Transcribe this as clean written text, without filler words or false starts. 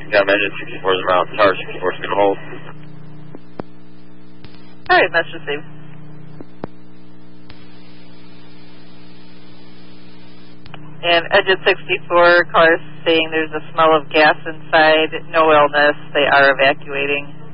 Got engine 64 is around. Tower 64 is going to hold. All right, message received. And Engine 64, caller saying there's a smell of gas inside, no illness, they are evacuating.